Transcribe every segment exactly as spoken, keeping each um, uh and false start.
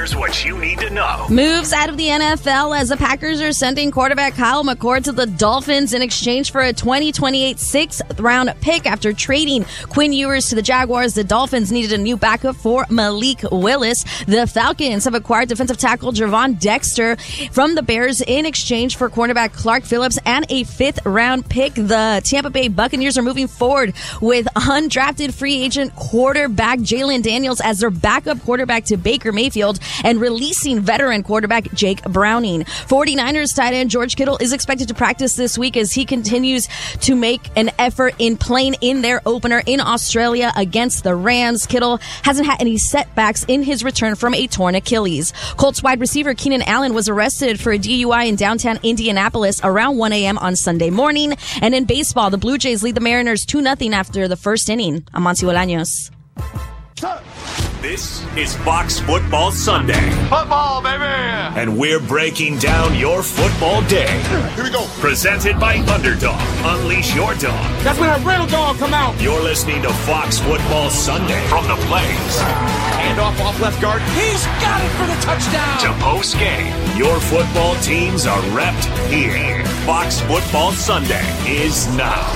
Here's what you need to know. Moves out of the N F L as the Packers are sending quarterback Kyle McCord to the Dolphins in exchange for a twenty twenty-eight sixth-round pick. After trading Quinn Ewers to the Jaguars, the Dolphins needed a new backup for Malik Willis. The Falcons have acquired defensive tackle Javon Dexter from the Bears in exchange for cornerback Clark Phillips and a fifth-round pick. The Tampa Bay Buccaneers are moving forward with undrafted free agent quarterback Jalen Daniels as their backup quarterback to Baker Mayfield and releasing veteran quarterback Jake Browning. forty-niners tight end George Kittle is expected to practice this week as he continues to make an effort in playing in their opener in Australia against the Rams. Kittle hasn't had any setbacks in his return from a torn Achilles. Colts wide receiver Keenan Allen was arrested for a D U I in downtown Indianapolis around one a.m. on Sunday morning. And in baseball, the Blue Jays lead the Mariners two nothing after the first inning. I'm Monty Bolaños. This is Fox Football Sunday. Football, baby! And we're breaking down your football day. Here we go. Presented by Underdog. Unleash your dog. That's when a real dog come out. You're listening to Fox Football Sunday from the Plains. Hand off off left guard. He's got it for the touchdown. To post game. Your football teams are repped here. Fox Football Sunday is now.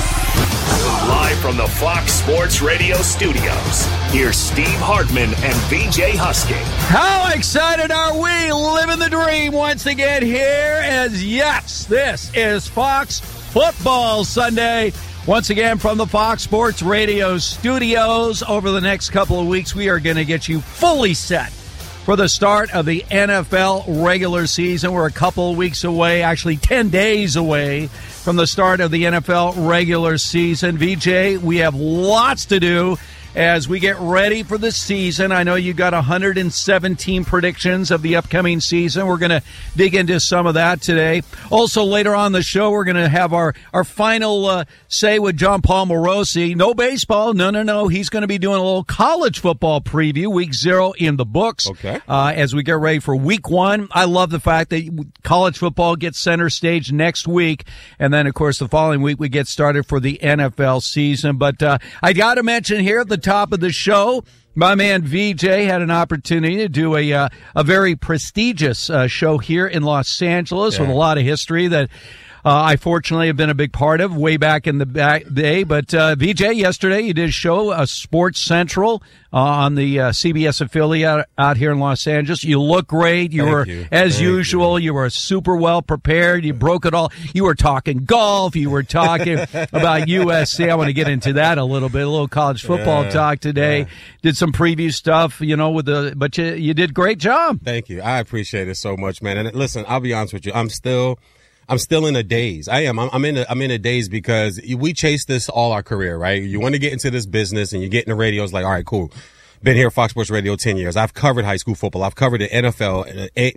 Live from the Fox Sports Radio studios, here's Steve Hartman and V J Husky. How excited are we? Living the dream once again here as, yes, this is Fox Football Sunday. Once again from the Fox Sports Radio studios. Over the next couple of weeks, we are going to get you fully set for the start of the N F L regular season. We're a couple of weeks away, actually ten days away from the start of the N F L regular season. V J, we have lots to do as we get ready for the season. I know you got one hundred seventeen predictions of the upcoming season. We're going to dig into some of that today. Also, later on the show, we're going to have our, our final uh, say with John Paul Morosi. No baseball. No, no, no. He's going to be doing a little college football preview, week zero in the books. Okay. Uh, as we get ready for week one. I love the fact that college football gets center stage next week. And then, of course, the following week we get started for the N F L season. But uh, I got to mention here at the top of the show, my man V J had an opportunity to do a uh, a very prestigious uh, show here in Los Angeles yeah. with a lot of history that uh, I fortunately have been a big part of way back in the back day. But uh, V J, yesterday you did a show, uh, Sports Central, uh, on the uh, C B S affiliate out, out here in Los Angeles. You look great. You Thank were, you. as Thank usual, you. you were super well prepared. You broke it all. You were talking golf. You were talking about U S C. I want to get into that a little bit, a little college football yeah, talk today. Yeah. Did some preview stuff, you know, with the, but you, you did a great job. Thank you. I appreciate it so much, man. And listen, I'll be honest with you. I'm still, I'm still in a daze. I am. I'm, I'm in a, I'm in a daze because we chase this all our career, right? You want to get into this business and you get in the radio. It's like, all right, cool. Been here at Fox Sports Radio ten years. I've covered high school football. I've covered the N F L,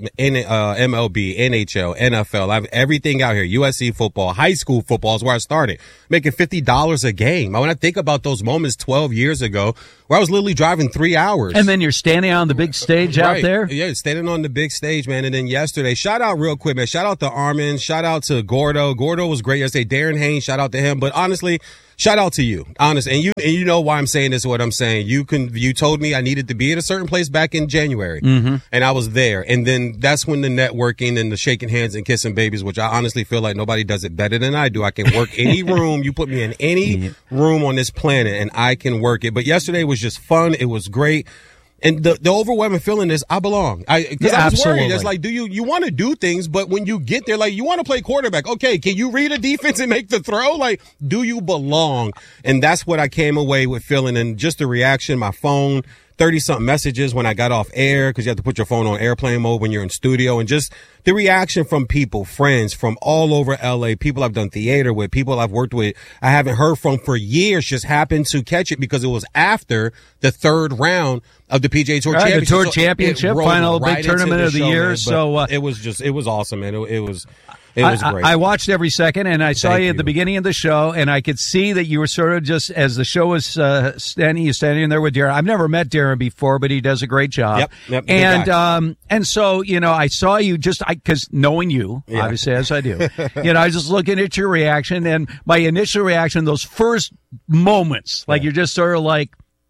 M L B, N H L, N F L. I've everything out here. U S C football, high school football is where I started, making fifty dollars a game. When I think about those moments twelve years ago where I was literally driving three hours. And then you're standing on the big stage right. out there? Yeah, standing on the big stage, man. And then yesterday, shout out real quick, man. Shout out to Armin. Shout out to Gordo. Gordo was great yesterday. Darren Haynes, shout out to him. But honestly, shout out to you, honest, and you and you know why I'm saying this. What I'm saying, you can. You told me I needed to be at a certain place back in January, mm-hmm. and I was there. And then that's when the networking and the shaking hands and kissing babies, which I honestly feel like nobody does it better than I do. I can work any room. You put me in any room on this planet, and I can work it. But yesterday was just fun. It was great. And the, the overwhelming feeling is I belong. I, cause yeah, I was absolutely. worried. It's like, do you, you want to do things, but when you get there, like you want to play quarterback. Okay. Can you read a defense and make the throw? Like, do you belong? And that's what I came away with feeling. And just the reaction, my phone, thirty something messages when I got off air, because you have to put your phone on airplane mode when you're in studio, and just the reaction from people, friends from all over L A, people I've done theater with, people I've worked with, I haven't heard from for years, just happened to catch it because it was after the third round of the P G A Tour right, Championship. The Tour so Championship, final right big tournament the of the show, year. Man. So uh, it was just, it was awesome, man. It, it was. It was I, great. I watched every second, and I saw Thank you at you. the beginning of the show, and I could see that you were sort of just, as the show was uh, standing, you standing there with Darren. I've never met Darren before, but he does a great job. Yep, yep, good and guy. um, and so, you know, I saw you just, because knowing you, Yeah. obviously, as I do, you know, I was just looking at your reaction, and my initial reaction, those first moments, like Yeah. you're just sort of like,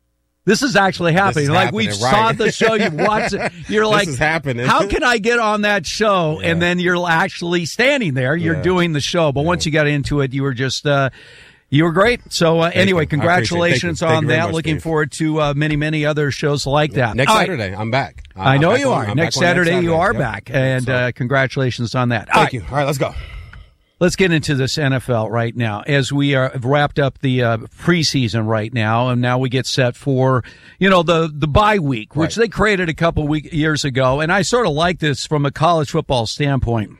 This is actually happening. Is like happening, we right. saw the show, you watched it. You're like, this is happening. How can I get on that show? Yeah. And then you're actually standing there. You're Yeah. doing the show. But yeah. once you got into it, you were just, uh, you were great. So uh, anyway, you. congratulations Thank you. on Thank you very that. much, Looking Steve. forward to uh, many, many other shows like that. Next All right. Saturday, I'm back. I'm, I know I'm you back are. on- I'm Next back on Saturday, you are Yep. back. And So, uh, congratulations on that. All thank right. you. All right, let's go. Let's get into this N F L right now as we are have wrapped up the uh, preseason right now, and now we get set for, you know, the, the bye week, which Right. they created a couple week, years ago. And I sort of like this from a college football standpoint.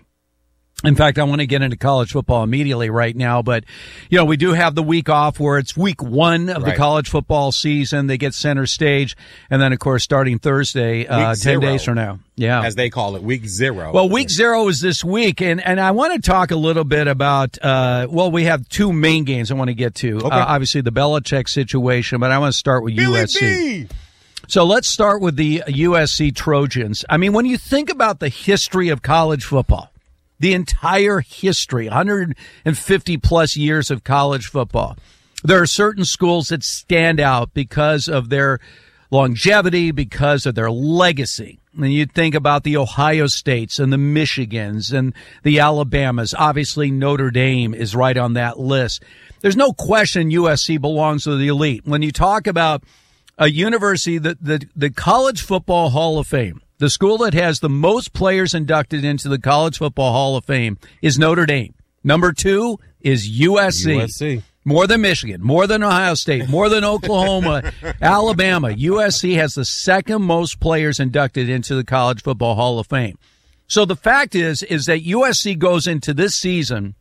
In fact, I want to get into college football immediately right now, but, you know, we do have the week off where it's week one of the Right. college football season. They get center stage. And then, of course, starting Thursday, uh, ten zero. days from now. Yeah. As they call it, week zero. Well, week zero is this week, and, and I want to talk a little bit about, uh, well, we have two main games I want to get to. Okay. Uh, obviously, the Belichick situation, but I want to start with Billy U S C. D. So let's start with the U S C Trojans. I mean, when you think about the history of college football, the entire history, one hundred fifty plus years of college football, there are certain schools that stand out because of their longevity, because of their legacy. And you think about the Ohio States and the Michigans and the Alabamas. Obviously, Notre Dame is right on that list. There's no question U S C belongs to the elite. When you talk about a university, the, the, the College Football Hall of Fame, the school that has the most players inducted into the College Football Hall of Fame is Notre Dame. Number two is U S C. U S C. More than Michigan, more than Ohio State, more than Oklahoma, Alabama. U S C has the second most players inducted into the College Football Hall of Fame. So the fact is, is that U S C goes into this season,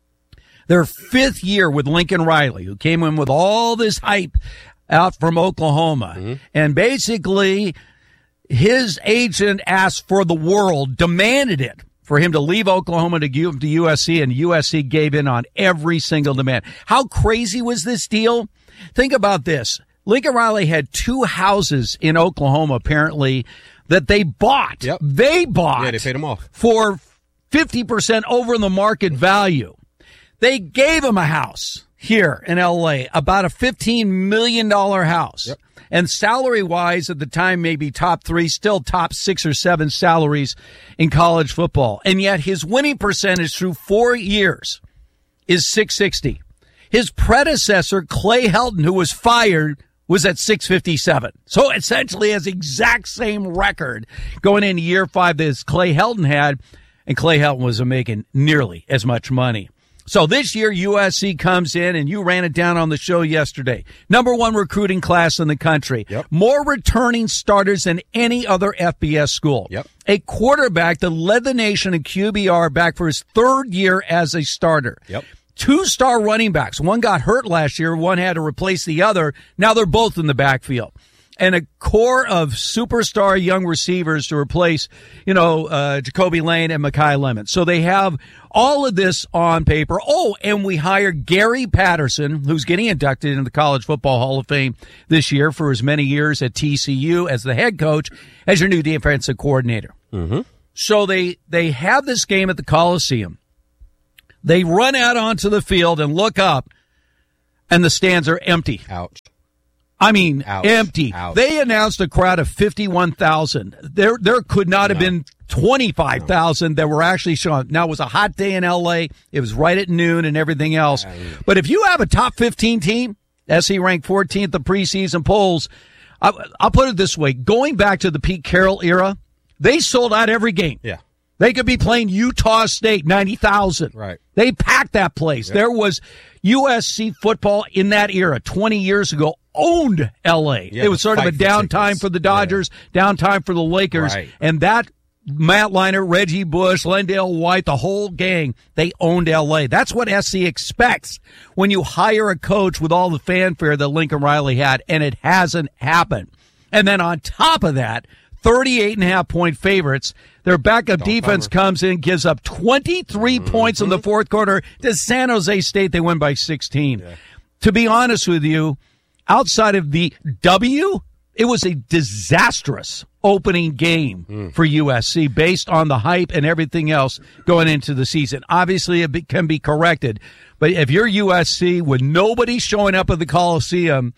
their fifth year with Lincoln Riley, who came in with all this hype out from Oklahoma. Mm-hmm. And basically, his agent asked for the world, demanded it for him to leave Oklahoma to give to U S C, and U S C gave in on every single demand. How crazy was this deal? Think about this. Lincoln Riley had two houses in Oklahoma, apparently, that they bought. Yep. They bought. Yeah, they paid him off. For fifty percent over the market value. They gave him a house here in L A, about a fifteen million dollars house. Yep. And salary-wise, at the time, maybe top three, still top six or seven salaries in college football. And yet his winning percentage through four years is six sixty. His predecessor, Clay Helton, who was fired, was at six fifty-seven. So essentially has the exact same record going into year five as Clay Helton had, and Clay Helton was making nearly as much money. So this year, U S C comes in, and you ran it down on the show yesterday. Number one recruiting class in the country. Yep. More returning starters than any other F B S school. Yep. A quarterback that led the nation in Q B R back for his third year as a starter. Yep. Two-star running backs. One got hurt last year. One had to replace the other. Now they're both in the backfield. And a core of superstar young receivers to replace, you know, uh, Jacoby Lane and Mekhi Lemon. So they have all of this on paper. Oh, and we hired Gary Patterson, who's getting inducted into the College Football Hall of Fame this year for his many years at T C U as the head coach, as your new defensive coordinator. Mm-hmm. So they, they have this game at the Coliseum. They run out onto the field and look up, and the stands are empty. Ouch. I mean, Ouch. empty. Ouch. They announced a crowd of fifty-one thousand. There there could not have No. been twenty-five thousand that were actually shown. Now, it was a hot day in L A. It was right at noon and everything else. But if you have a top fifteen team, S C ranked fourteenth in preseason polls, I, I'll put it this way. Going back to the Pete Carroll era, they sold out every game. Yeah. They could be playing Utah State, ninety thousand. Right. They packed that place. Yep. There was U S C football in that era, twenty years ago, owned L A. Yeah, it was sort of a downtime for the Dodgers, yeah. downtime for the Lakers. Right. And that Matt Leinart, Reggie Bush, Lendale White, the whole gang, they owned L A. That's what S C expects when you hire a coach with all the fanfare that Lincoln Riley had, and it hasn't happened. And then on top of that, thirty-eight and a half point favorites. Their backup Don't defense cover. comes in, gives up twenty-three mm-hmm. points in the fourth quarter to San Jose State. They win by sixteen. Yeah. To be honest with you, outside of the W, it was a disastrous opening game mm. for U S C based on the hype and everything else going into the season. Obviously, it can be corrected. But if you're U S C with nobody showing up at the Coliseum,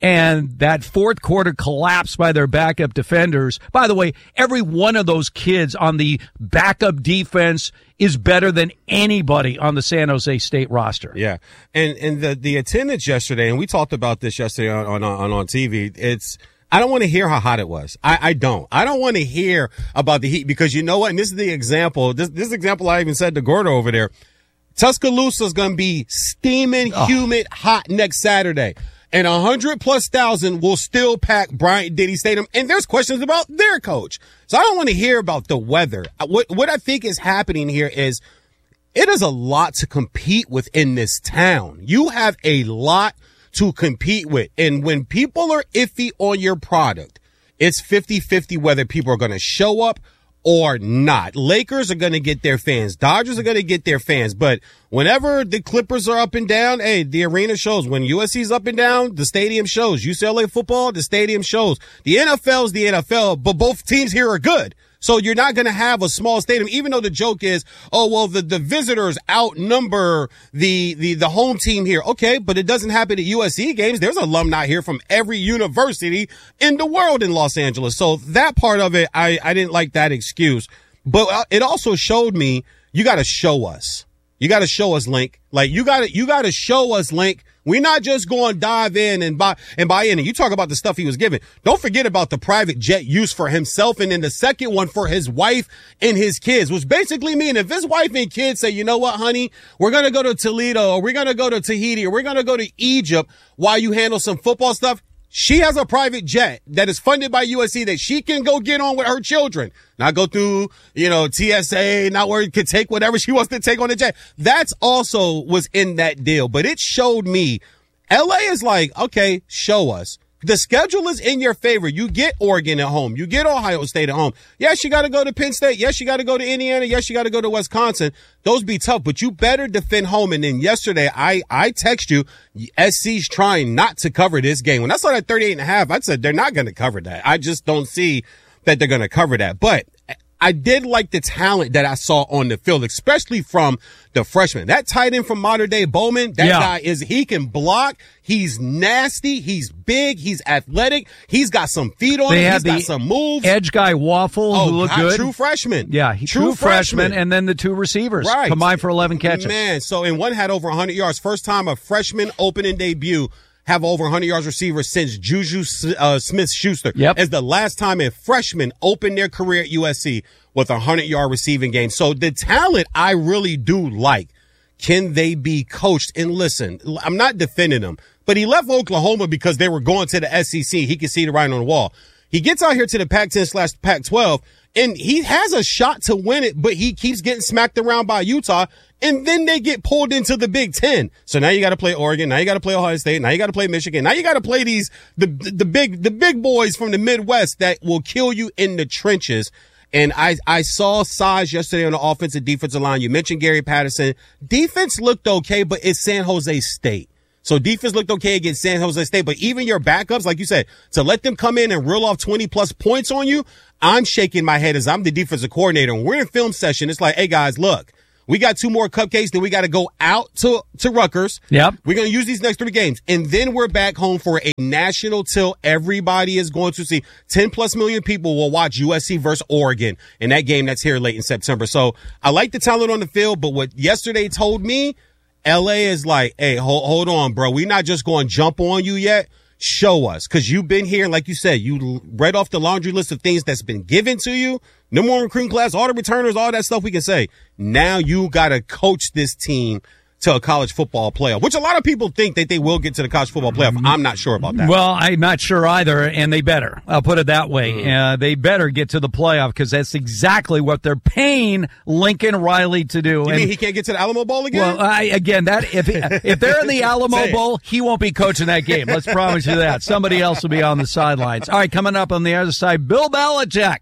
and that fourth quarter collapse by their backup defenders. By the way, every one of those kids on the backup defense is better than anybody on the San Jose State roster. Yeah. And and the, the attendance yesterday, and we talked about this yesterday on, on, on, on T V, it's, I don't want to hear how hot it was. I, I don't. I don't want to hear about the heat because you know what? And this is the example. This, this example I even said to Gordo over there. Tuscaloosa is going to be steaming, oh. humid, hot next Saturday. And a hundred plus thousand will still pack Bryant-Denny Stadium. And there's questions about their coach. So I don't want to hear about the weather. What, what I think is happening here is it is a lot to compete with in this town. You have a lot to compete with. And when people are iffy on your product, it's fifty-fifty whether people are going to show up or not. Lakers are going to get their fans. Dodgers are going to get their fans. But whenever the Clippers are up and down, hey, the arena shows. When U S C's up and down, the stadium shows. U C L A football, the stadium shows. The N F L is the N F L, but both teams here are good. So you're not going to have a small stadium, even though the joke is, oh, well, the, the visitors outnumber the, the, the home team here. Okay, but it doesn't happen at U S C games. There's alumni here from every university in the world in Los Angeles. So that part of it, I, I didn't like that excuse. But it also showed me you got to show us. You got to show us, Link. Like, you got to, you got to show us, Link. We're not just going to dive in and buy and buy in. And you talk about the stuff he was given. Don't forget about the private jet use for himself. And then the second one for his wife and his kids, which basically mean if his wife and kids say, you know what, honey, we're going to go to Toledo or we're going to go to Tahiti or we're going to go to Egypt while you handle some football stuff. She has a private jet that is funded by U S C that she can go get on with her children. Not go through, you know, T S A, not where it could take whatever she wants to take on the jet. That's also was in that deal. But it showed me L A is like, okay, show us. The schedule is in your favor. You get Oregon at home. You get Ohio State at home. Yes, you got to go to Penn State. Yes, you got to go to Indiana. Yes, you got to go to Wisconsin. Those be tough, but you better defend home. And then yesterday, I, I text you, S C's trying not to cover this game. When I saw that thirty-eight and a half, I said they're not going to cover that. I just don't see that they're going to cover that. But I did like the talent that I saw on the field, especially from the freshman. That tight end from Mater Dei Bowman, that yeah. guy is, he can block. He's nasty. He's big. He's athletic. He's got some feet on they him. He's got some moves. Edge guy Waffle, oh, who looked God, good. True freshman. Yeah, he, true, true freshman. freshman. And then the two receivers right. combined for eleven catches. Man, so and one had over one hundred yards. First time a freshman opening debut have over one hundred yards receiver since Juju uh, Smith-Schuster. Yep. As the last time a freshman opened their career at U S C with a one hundred yard receiving game. So the talent I really do like. Can they be coached? And listen, I'm not defending them, but he left Oklahoma because they were going to the S E C. He could see the writing on the wall. He gets out here to the Pac ten slash Pac twelve, and he has a shot to win it, but he keeps getting smacked around by Utah, and then they get pulled into the Big Ten. So now you got to play Oregon. Now you got to play Ohio State. Now you got to play Michigan. Now you got to play these, the, the big, the big boys from the Midwest that will kill you in the trenches. And I, I saw size yesterday on the offensive defensive line. You mentioned Gary Patterson. Defense looked okay, but it's San Jose State. So defense looked okay against San Jose State, but even your backups, like you said, to let them come in and reel off twenty plus points on you, I'm shaking my head as I'm the defensive coordinator. And we're in film session. It's like, hey guys, look, we got two more cupcakes. Then we got to go out to, to Rutgers. Yep. We're going to use these next three games. And then we're back home for a national tilt. Everybody is going to see ten plus million people will watch U S C versus Oregon in that game that's here late in September. So I like the talent on the field, but what yesterday told me, L A is like, hey, hold, hold on, bro. We're not just going to jump on you yet. Show us. Because you've been here, like you said, you read off the laundry list of things that's been given to you. Number one recruiting class, all the returners, all that stuff we can say. Now you got to coach this team to a college football playoff, which a lot of people think that they will get to the college football playoff. I'm not sure about that. Well, I'm not sure either, and they better. I'll put it that way. Mm. Uh, they better get to the playoff because that's exactly what they're paying Lincoln Riley to do. You and, mean he can't get to the Alamo Bowl again? Well, I, again, that if if they're in the Alamo Bowl, he won't be coaching that game. Let's promise you that. Somebody else will be on the sidelines. All right, coming up on the other side, Bill Belichick.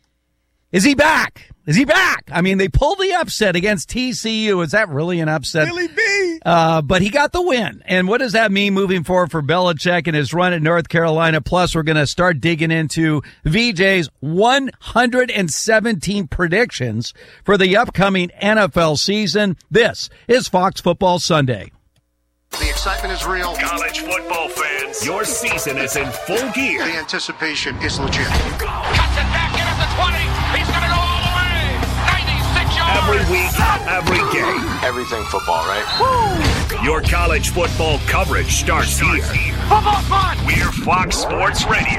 Is he back? Is he back? I mean, they pulled the upset against T C U. Is that really an upset? Really be. Uh, but he got the win. And what does that mean moving forward for Belichick and his run at North Carolina? Plus, we're going to start digging into V J's one hundred seventeen predictions for the upcoming N F L season. This is Fox Football Sunday. The excitement is real. College football fans, your season is in full gear. The anticipation is legit. Cuts it back in at the twenty. He's going to go all the way. ninety-six yards. Every week, every game. Everything football, right? Woo! Your college football coverage starts here. Football fun. We're Fox Sports Radio.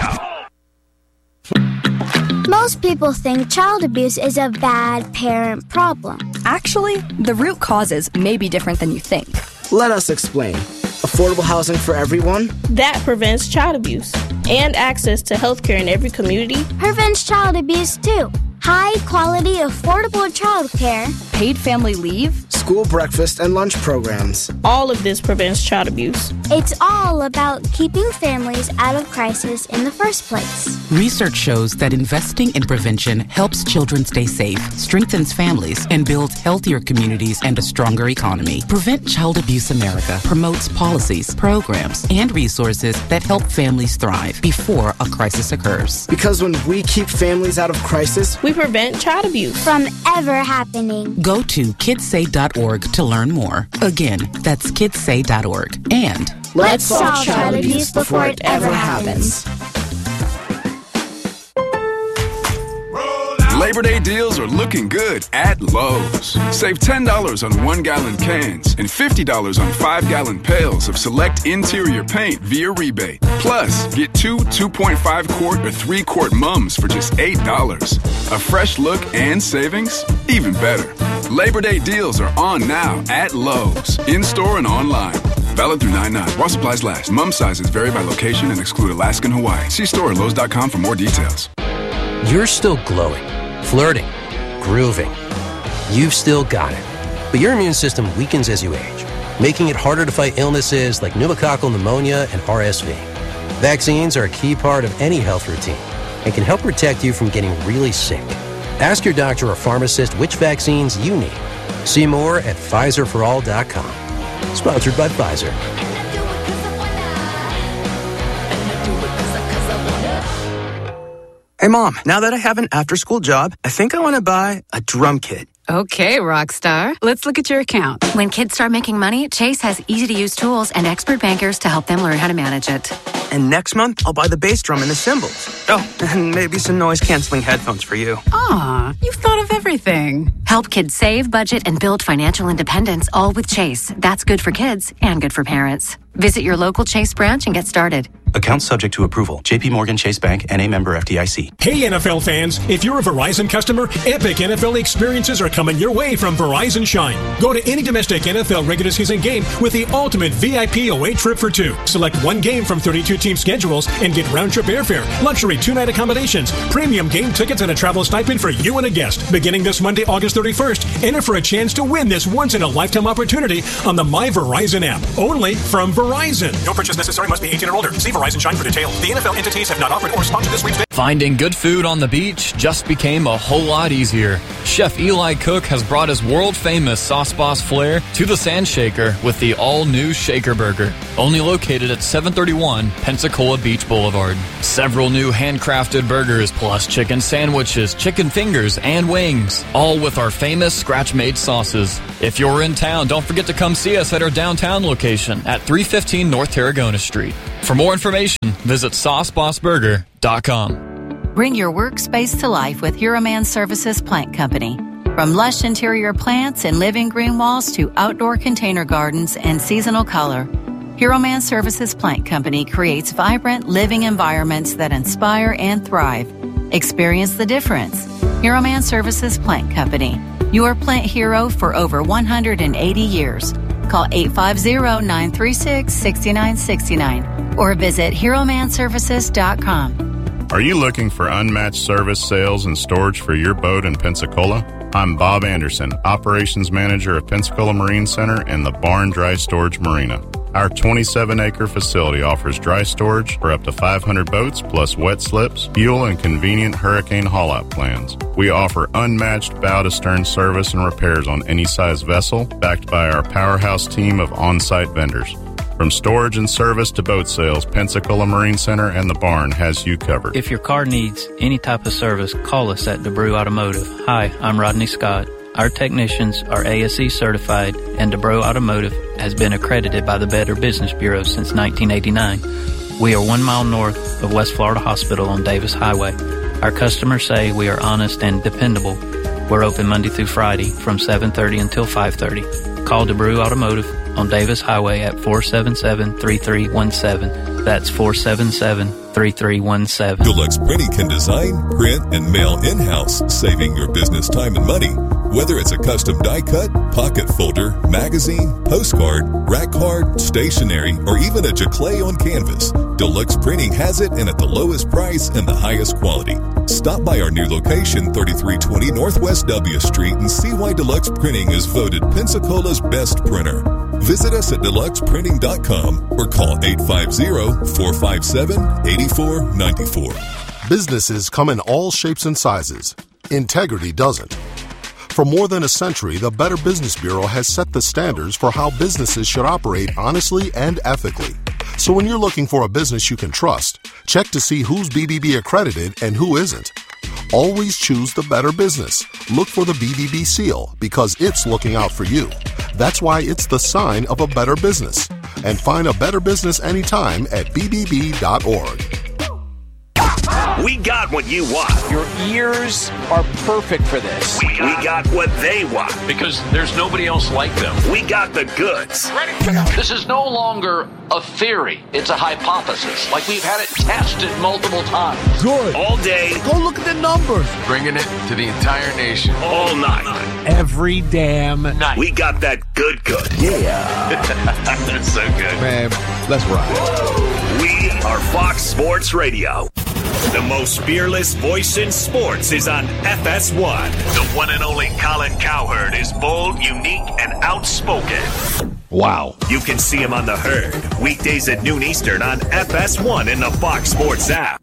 Most people think child abuse is a bad parent problem. Actually, the root causes may be different than you think. Let us explain. Affordable housing for everyone? That prevents child abuse. And access to health care in every community. Prevents child abuse, too. High-quality, affordable child care. Paid family leave. School breakfast and lunch programs. All of this prevents child abuse. It's all about keeping families out of crisis in the first place. Research shows that investing in prevention helps children stay safe, strengthens families, and builds healthier communities and a stronger economy. Prevent Child Abuse America promotes policies, programs, and resources that help families thrive before a crisis occurs. Because when we keep families out of crisis, we prevent child abuse from ever happening. Go to kids say dot org to learn more. Again, that's kids say dot org. And let's solve child abuse before it ever happens. Labor Day deals are looking good at Lowe's. Save ten dollars on one-gallon cans and fifty dollars on five-gallon pails of select interior paint via rebate. Plus, get two two point five quart or three quart mums for just eight dollars. A fresh look and savings? Even better. Labor Day deals are on now at Lowe's, in-store and online. Valid through nine nine. While supplies last. Mum sizes vary by location and exclude Alaska and Hawaii. See store at Lowe's dot com for more details. You're still glowing, flirting, grooving. You've still got it. But your immune system weakens as you age, making it harder to fight illnesses like pneumococcal pneumonia and R S V. Vaccines are a key part of any health routine and can help protect you from getting really sick. Ask your doctor or pharmacist which vaccines you need. See more at Pfizer for all dot com. Sponsored by Pfizer. Hey, Mom, now that I have an after-school job, I think I want to buy a drum kit. Okay, Rockstar. Let's look at your account. When kids start making money, Chase has easy-to-use tools and expert bankers to help them learn how to manage it. And next month, I'll buy the bass drum and the cymbals. Oh, and maybe some noise-canceling headphones for you. Aw, you've thought of everything. Help kids save, budget, and build financial independence, all with Chase. That's good for kids and good for parents. Visit your local Chase branch and get started. Account subject to approval. J P Morgan Chase Bank and a member F D I C. Hey N F L fans, if you're a Verizon customer, epic N F L experiences are coming your way from Verizon Shine. Go to any domestic N F L regular season game with the ultimate V I P away trip for two. Select one game from thirty-two team schedules and get round-trip airfare, luxury two-night accommodations, premium game tickets, and a travel stipend for you and a guest. Beginning this Monday, August thirty-first, enter for a chance to win this once-in-a-lifetime opportunity on the My Verizon app. Only from Verizon. No purchase necessary. Must be eighteen or older. See Verizon Shine for details. The N F L entities have not offered or sponsored this week's. Finding good food on the beach just became a whole lot easier. Chef Eli Cook has brought his world-famous Sauce Boss flair to the Sand Shaker with the all-new Shaker Burger, only located at seven thirty-one Pensacola Beach Boulevard. Several new handcrafted burgers plus chicken sandwiches, chicken fingers, and wings, all with our famous scratch-made sauces. If you're in town, don't forget to come see us at our downtown location at three fifteen North Tarragona Street. For more information, visit sauce boss burger dot com. Bring your workspace to life with Hero-Man Services Plant Company. From lush interior plants and living green walls to outdoor container gardens and seasonal color, Hero-Man Services Plant Company creates vibrant living environments that inspire and thrive. Experience the difference. Hero-Man Services Plant Company, your plant hero for over one hundred eighty years. Call eight five zero, nine three six, six nine six nine or visit hero man services dot com. Are you looking for unmatched service, sales, and storage for your boat in Pensacola? I'm Bob Anderson, Operations Manager of Pensacola Marine Center and the Barn Dry Storage Marina. Our twenty-seven acre facility offers dry storage for up to five hundred boats, plus wet slips, fuel, and convenient hurricane haul-out plans. We offer unmatched bow-to-stern service and repairs on any size vessel, backed by our powerhouse team of on-site vendors. From storage and service to boat sales, Pensacola Marine Center and the Barn has you covered. If your car needs any type of service, call us at DeBrew Automotive. Hi, I'm Rodney Scott. Our technicians are A S E certified, and DeBro Automotive has been accredited by the Better Business Bureau since nineteen eighty-nine. We are one mile north of West Florida Hospital on Davis Highway. Our customers say we are honest and dependable. We're open Monday through Friday from seven thirty until five thirty. Call DeBrew Automotive on Davis Highway at four seven seven, three three one seven. That's four seven seven, three three one seven. Deluxe Printing can design, print, and mail in-house, saving your business time and money. Whether it's a custom die cut, pocket folder, magazine, postcard, rack card, stationery, or even a Jaclay on canvas, Deluxe Printing has it, and at the lowest price and the highest quality. Stop by our new location, thirty-three twenty Northwest W Street, and see why Deluxe Printing is voted Pensacola's best printer. Visit us at deluxe printing dot com or call eight five zero, four five seven, eight four nine four. Businesses come in all shapes and sizes. Integrity doesn't. For more than a century, the Better Business Bureau has set the standards for how businesses should operate honestly and ethically. So when you're looking for a business you can trust, check to see who's B B B accredited and who isn't. Always choose the better business. Look for the B B B seal because it's looking out for you. That's why it's the sign of a better business. And find a better business anytime at b b b dot org. We got what you want. Your ears are perfect for this. We got, we got what they want. Because there's nobody else like them. We got the goods. Ready? This is no longer a theory. It's a hypothesis. Like we've had it tested multiple times. Good. All day. Go look at the numbers. Bringing it to the entire nation. All night. Every damn night. We got that good good. Yeah. That's so good. Man, let's ride. We are Fox Sports Radio. The most fearless voice in sports is on F S one. The one and only Colin Cowherd is bold, unique, and outspoken. Wow. You can see him on The Herd, weekdays at noon Eastern on F S one in the Fox Sports app.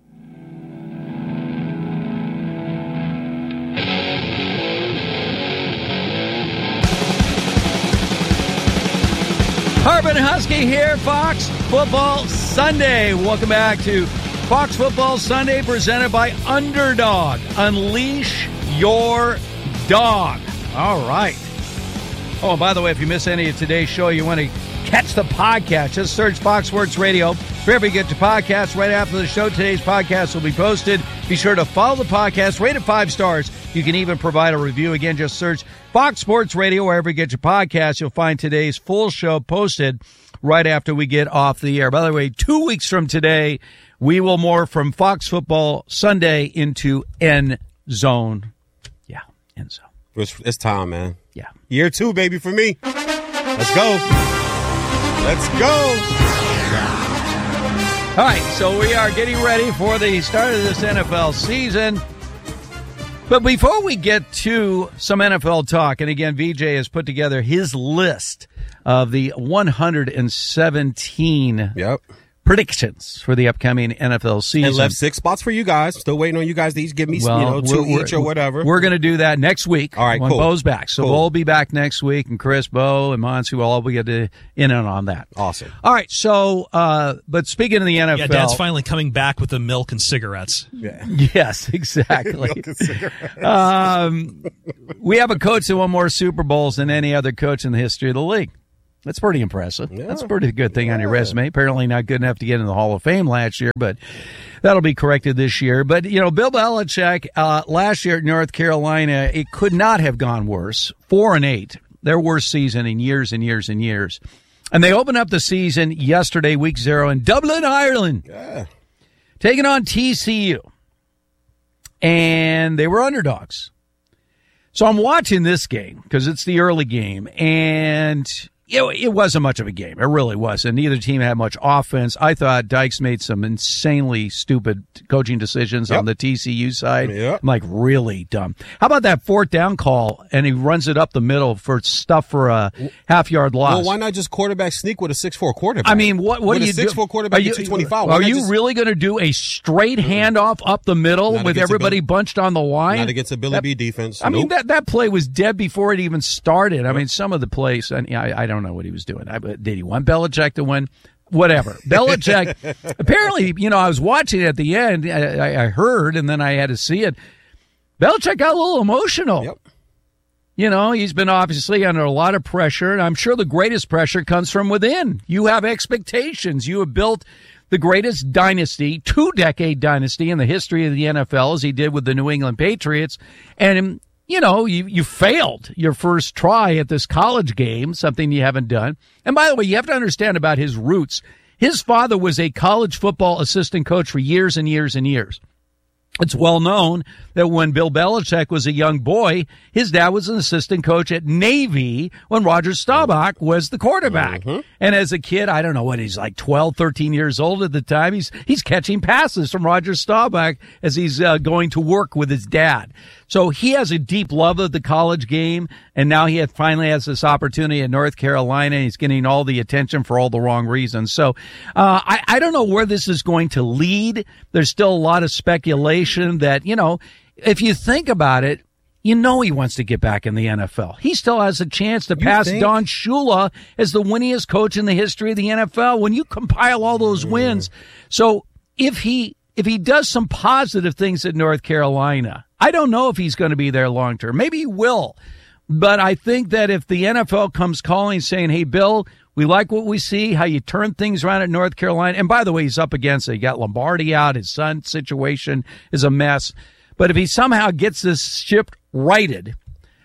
Harbin Husky here, Fox Football Sunday. Welcome back to Fox Football Sunday, presented by Underdog. Unleash your dog. All right. Oh, and by the way, if you miss any of today's show, you want to catch the podcast, just search Fox Sports Radio. Wherever you get your podcast, right after the show, today's podcast will be posted. Be sure to follow the podcast, rate it five stars. You can even provide a review. Again, just search Fox Sports Radio wherever you get your podcast. You'll find today's full show posted right after we get off the air. By the way, two weeks from today, we will morph from Fox Football Sunday into End Zone. Yeah, End Zone. It's, it's time, man. Yeah. Year two, baby, for me. Let's go. Let's go. All right, so we are getting ready for the start of this N F L season. But before we get to some N F L talk, and again, V J has put together his list of the one hundred seventeen yep. predictions for the upcoming N F L season. And left six spots for you guys. Still waiting on you guys to each give me well, you know, two we're, each or whatever. We're going to do that next week. All right, when cool. Bo's back. So cool. Bo will be back next week, and Chris, Bo, and Monsu will all be get to in and on that. Awesome. All right, so, uh, but speaking of the N F L. Yeah, Dad's finally coming back with the milk and cigarettes. Yeah. Yes, exactly. Milk and cigarettes. um, we have a coach that won more Super Bowls than any other coach in the history of the league. That's pretty impressive. Yeah. That's a pretty good thing yeah. on your resume. Apparently not good enough to get in the Hall of Fame last year, but that'll be corrected this year. But, you know, Bill Belichick, uh, last year at North Carolina, it could not have gone worse. Four and eight. Their worst season in years and years and years. And they opened up the season yesterday, week zero, in Dublin, Ireland. Yeah. Taking on T C U. And they were underdogs. So I'm watching this game because it's the early game, and It, it wasn't much of a game. It really wasn't. Neither team had much offense. I thought Dykes made some insanely stupid coaching decisions yep. on the T C U side. Yep. I'm like, really dumb. How about that fourth down call, and he runs it up the middle for stuff for a half-yard loss? Well, why not just quarterback sneak with a six four quarterback? I mean, what, what with do you do? With a six four quarterback you, at two twenty-five. Are you just... really going to do a straight handoff up the middle not with everybody Bill... bunched on the line? Not against a Billy that, B defense. I nope. mean, that, that play was dead before it even started. I mean, some of the plays, and I, I don't know what he was doing. I, did he want Belichick to win? Whatever. Belichick, apparently, you know, I was watching it at the end. I, I heard, and then I had to see it. Belichick got a little emotional. Yep. You know, he's been obviously under a lot of pressure, and I'm sure the greatest pressure comes from within. You have expectations. You have built the greatest dynasty, two-decade dynasty in the history of the N F L, as he did with the New England Patriots. And, you know, you, you failed your first try at this college game, something you haven't done. And by the way, you have to understand about his roots. His father was a college football assistant coach for years and years and years. It's well known that when Bill Belichick was a young boy, his dad was an assistant coach at Navy when Roger Staubach was the quarterback. Mm-hmm. And as a kid, I don't know what he's like, twelve, thirteen years old at the time, he's he's catching passes from Roger Staubach as he's uh, going to work with his dad. So he has a deep love of the college game, and now he had, finally has this opportunity at North Carolina. He's getting all the attention for all the wrong reasons. So uh, I, I don't know where this is going to lead. There's still a lot of speculation that, you know, if you think about it, you know he wants to get back in the N F L. He still has a chance to You pass think? Don Shula as the winningest coach in the history of the N F L when you compile all those wins. So if he if he does some positive things at North Carolina, I don't know if he's going to be there long term. Maybe he will. But I think that if the N F L comes calling saying, hey, Bill, we like what we see, how you turn things around at North Carolina. And by the way, he's up against it. He got Lombardi out. His son's situation is a mess. But if he somehow gets this ship righted,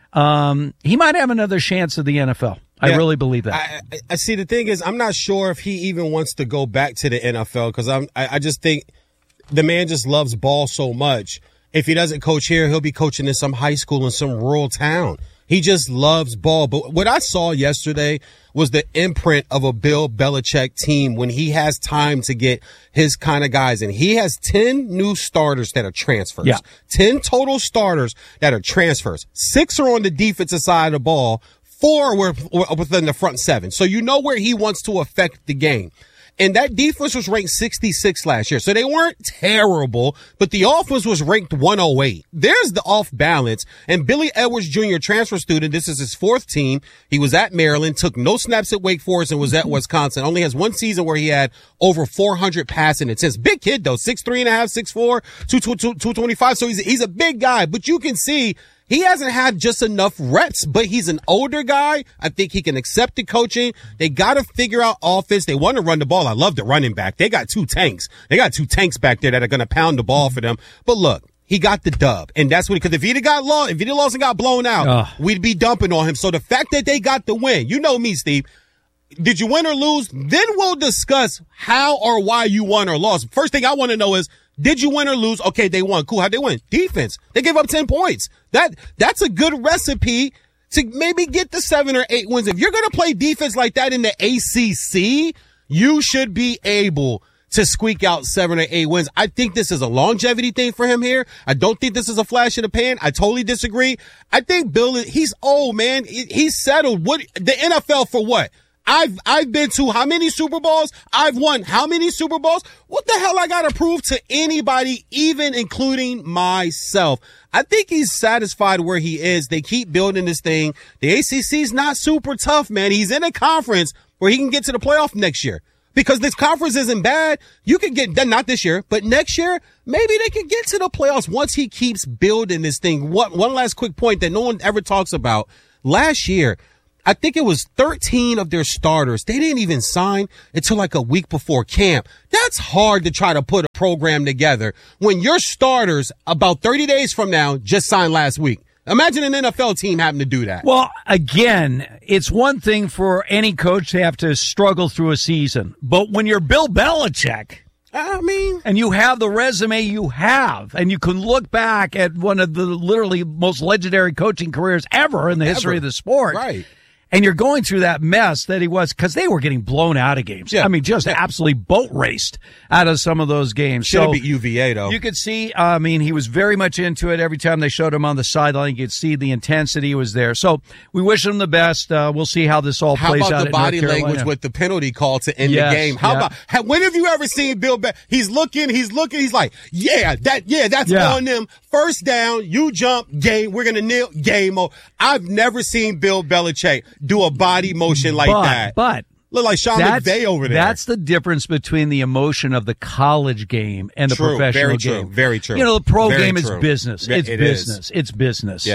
um, he might have another chance at the N F L. I Yeah, really believe that. I, I see. The thing is, I'm not sure if he even wants to go back to the N F L because I'm. I, I just think the man just loves ball so much. If he doesn't coach here, he'll be coaching in some high school in some rural town. He just loves ball. But what I saw yesterday was the imprint of a Bill Belichick team when he has time to get his kind of guys in. He has ten new starters that are transfers. Yeah. ten total starters that are transfers. Six are on the defensive side of the ball. Four were within the front seven. So you know where he wants to affect the game. And that defense was ranked sixty-six last year. So they weren't terrible, but the offense was ranked one oh eight. There's the off balance. And Billy Edwards Junior, transfer student, this is his fourth team. He was at Maryland, took no snaps at Wake Forest, and was at Wisconsin. Only has one season where he had over four hundred passing attempts. Big kid, though, six three and a half, six four, two twenty-five. So he's, he's a big guy, but you can see he hasn't had just enough reps, but he's an older guy. I think he can accept the coaching. They got to figure out offense. They want to run the ball. I love the running back. They got two tanks. They got two tanks back there that are going to pound the ball for them. But look, he got the dub. And that's what, because if he'd have got lost, if he'd have lost and got blown out, Ugh. we'd be dumping on him. So the fact that they got the win, you know me, Steve. Did you win or lose? Then we'll discuss how or why you won or lost. First thing I want to know is, did you win or lose? Okay, they won. Cool. How'd they win? Defense. They gave up ten points. That, that's a good recipe to maybe get the seven or eight wins. If you're going to play defense like that in the A C C, you should be able to squeak out seven or eight wins. I think this is a longevity thing for him here. I don't think this is a flash in the pan. I totally disagree. I think Bill, he's old, man. He's settled. What, the N F L for what? I've, I've been to how many Super Bowls? I've won how many Super Bowls? What the hell I got to prove to anybody, even including myself? I think he's satisfied where he is. They keep building this thing. The A C C's not super tough, man. He's in a conference where he can get to the playoff next year. Because this conference isn't bad. You can get done, not this year, but next year, maybe they can get to the playoffs once he keeps building this thing. One, one last quick point that no one ever talks about. Last year, I think it was thirteen of their starters. They didn't even sign until like a week before camp. That's hard to try to put a program together when your starters about thirty days from now just signed last week. Imagine an N F L team having to do that. Well, again, it's one thing for any coach to have to struggle through a season. But when you're Bill Belichick, I mean, and you have the resume you have, and you can look back at one of the literally most legendary coaching careers ever in the history Ever. of the sport. Right. And you're going through that mess that he was, because they were getting blown out of games. Yeah. I mean, just absolutely boat raced out of some of those games. Should have So beat U V A, though. you could see, I mean, he was very much into it. Every time they showed him on the sideline, you could see the intensity was there. So we wish him the best. Uh, we'll see how this all How plays about out the at body North language Carolina. with the penalty call to end Yes, the game? How yeah. about, how, when have you ever seen Bill Be- He's looking, he's looking, he's like, yeah, that, yeah, that's Yeah. on them. First down, you jump, game, we're going to kneel, game. Oh, I've never seen Bill Belichick do a body motion like but, that. But Look like Sean that's, McVay over there. That's the difference between the emotion of the college game and the True, professional very game. true, very true. You know, the pro Very game true. is business. Yeah, It's it business. is. It's business. Yeah.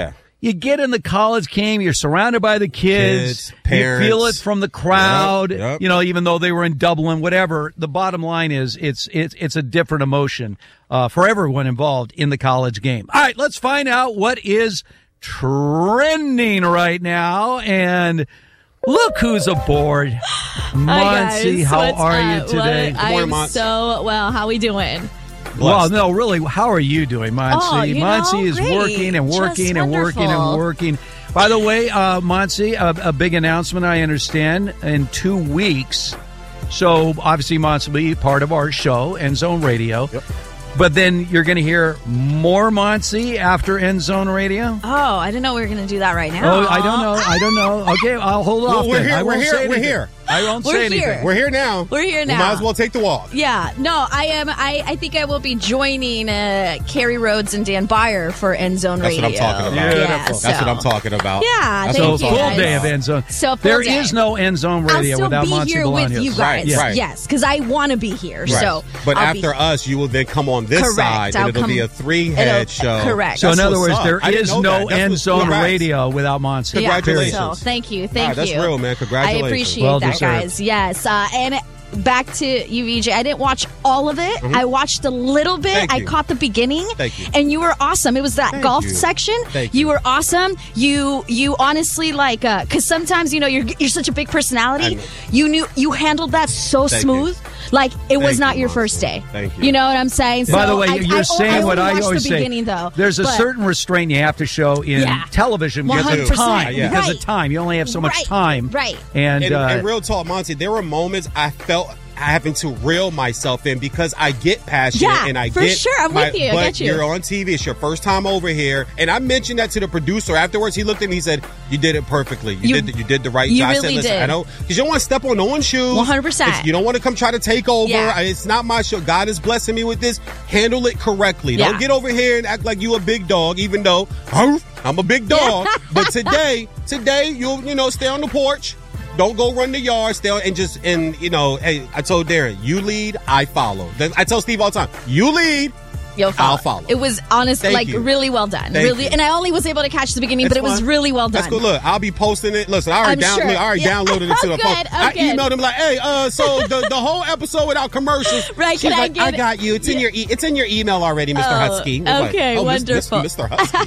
you get in the college game, you're surrounded by the kids, kids parents. You feel it from the crowd, Yep, yep. you know, even though they were in Dublin, whatever. The bottom line is it's it's it's a different emotion uh, for everyone involved in the college game. All right, let's find out what is trending right now. And look who's aboard. Monty, how What's are up? you today? What? I'm so well. How we doing? Well, no, really, how are you doing, Monty? Oh, you Monty know, is great. working and working Just and working and wonderful. working. By the way, uh, Monty, a, a big announcement, I understand, in two weeks. So, obviously, Monty will be part of our show, End Zone Radio. Yep. But then you're going to hear more Monty after End Zone Radio? Oh, I didn't know we were going to do that right now. Oh, I don't know. I don't know. Okay, I'll hold off. Well, we're then. here. I We're won't here. say We're anything. here. I won't We're say here. anything. We're here now. We're here now. We might as well take the walk. Yeah, no, I am. I, I think I will be joining uh, Carrie Rhodes and Dan Byer for End Zone That's Radio. what I'm talking about. Yeah, That's so. what I'm talking about. Yeah, That's thank what So you, I'm full talking guys. day of about. End Zone. So full there day. is no End Zone I'll Radio still without be Monty here with Bolaños. you guys. Right, yes, right. yes, because I want to be here. Right. So, but I'll after be, us, you will then come on this Correct. side, and I'll it'll come- be a three-head it'll- show. correct. So in That's other what's words, up. there I didn't is know no that. That's End what's- Zone congrats. Radio without Monty. yeah, Congratulations. So thank you, thank Wow, that's you. real, man. Congratulations. I appreciate Well that, deserved. guys. Yes, uh, and back to you, V J. I didn't watch all of it. Mhm. I watched a little bit. Thank I you. caught the beginning. Thank you. And you were awesome. It was that Thank golf you. section. Thank you. you. were awesome. You you honestly like because sometimes you know you're you're such a big I personality. know. You knew you handled that so Thank smooth. Like it was Thank not you, your Mom. first day. Thank you. You know what I'm saying? By So the way, I, you're I, saying I what only I watched always the say. beginning, though. There's a but- certain restraint you have to show in Yeah. television because one hundred of percent. time. Yeah. Because Right. of time, you only have so much Right. time. Right. And, And, uh, and real talk, Monty, there were moments I felt having to reel myself in because I get passionate Yeah, and I for get sure. I'm my, with you. I but get you. You're on T V. It's your first time over here, and I mentioned that to the producer afterwards. He looked at me. He said, "You did it perfectly. You, You- did. You did the right you job." I really said, "Listen, did. I know because you don't want to step on no one's shoes. one hundred percent. It's- You don't want to come try to take over. Yeah. I- It's not my show. God is blessing me with this. Handle it correctly. Yeah. Don't get over here and act like you a big dog, even though "Arf, I'm a big dog." But today, today you'll you know stay on the porch. Don't go run the yard, stay on, and just and you know. Hey, I told Darren, you lead, I follow. Then I tell Steve all the time, you lead, You'll follow. I'll follow. It was honest, Thank like you. really well done. Thank really, you. and I only was able to catch the beginning, It's but it was fun. really well done. That's cool. Look, I'll be posting it. Listen, I already, I'm down, sure. look, I already Yeah. downloaded it to the Oh, phone. good. Oh, I good. emailed him like, hey, uh, so the, the whole episode without commercials. Right, She's can I like, get I it? got you. It's in your e- it's in your email already, Mister Oh, Husky. I was okay, like, oh, Miss- wonderful. Mister Husky.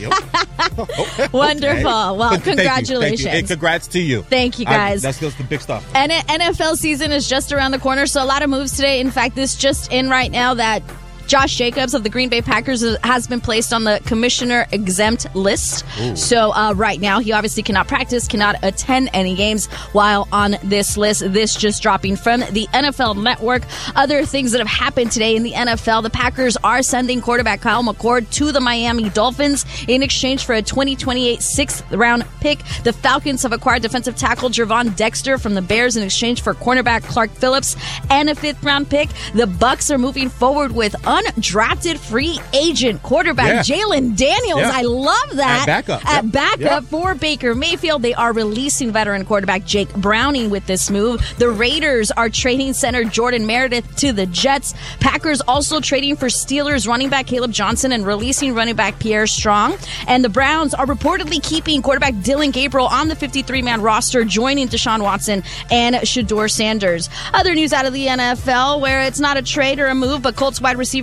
Okay. Wonderful. Well, But thank you, congratulations. Thank you, and congrats to you. Thank you, I- guys. that's just the big stuff. And N F L season is just around the corner, so a lot of moves today. In fact, this just in right now that Josh Jacobs of the Green Bay Packers has been placed on the commissioner exempt list. Ooh. So uh, right now, he obviously cannot practice, cannot attend any games while on this list. This just dropping from the N F L Network. Other things that have happened today in the N F L, the Packers are sending quarterback Kyle McCord to the Miami Dolphins in exchange for a twenty twenty-eight sixth round pick. The Falcons have acquired defensive tackle Gervon Dexter from the Bears in exchange for cornerback Clark Phillips and a fifth round pick. The Bucks are moving forward with undrafted free agent quarterback Yeah. Jalen Daniels. Yeah. I love that. At backup. At Yep. backup Yep. for Baker Mayfield. They are releasing veteran quarterback Jake Browning with this move. The Raiders are trading center Jordan Meredith to the Jets. Packers also trading for Steelers running back Caleb Johnson and releasing running back Pierre Strong. And the Browns are reportedly keeping quarterback Dylan Gabriel on the fifty-three man roster, joining Deshaun Watson and Shedeur Sanders. Other news out of the N F L, where it's not a trade or a move, but Colts wide receiver